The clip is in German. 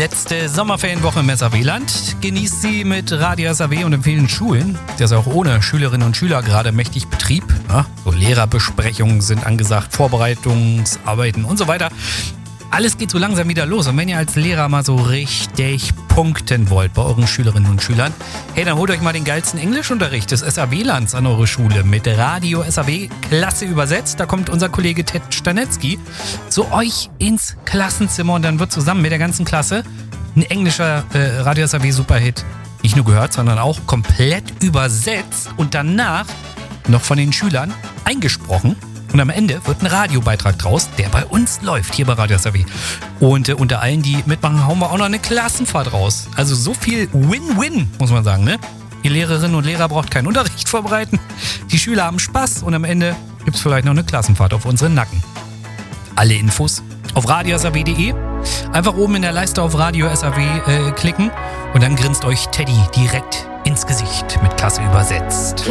letzte Sommerferienwoche im SAW-Land. Genießt sie mit Radio SAW und in vielen Schulen. Das ist auch ohne Schülerinnen und Schüler gerade mächtig Betrieb. Ja, so Lehrerbesprechungen sind angesagt, Vorbereitungsarbeiten und so weiter. Alles geht so langsam wieder los. Und wenn ihr als Lehrer mal so richtig punkten wollt bei euren Schülerinnen und Schülern, hey, dann holt euch mal den geilsten Englischunterricht des SAW-Lands an eure Schule mit Radio SAW Klasse übersetzt. Da kommt unser Kollege Ted Stanetzky zu euch ins Klassenzimmer und dann wird zusammen mit der ganzen Klasse ein englischer Radio SAW Superhit nicht nur gehört, sondern auch komplett übersetzt und danach noch von den Schülern eingesprochen. Und am Ende wird ein Radiobeitrag draus, der bei uns läuft, hier bei Radio SAW. Und unter allen, die mitmachen, hauen wir auch noch eine Klassenfahrt raus. Also so viel Win-Win, muss man sagen, ne? Ihr Lehrerinnen und Lehrer braucht keinen Unterricht vorbereiten. Die Schüler haben Spaß und am Ende gibt es vielleicht noch eine Klassenfahrt auf unseren Nacken. Alle Infos auf radiosaw.de. Einfach oben in der Leiste auf Radio SAW klicken und dann grinst euch Teddy direkt ins Gesicht mit Klasse übersetzt.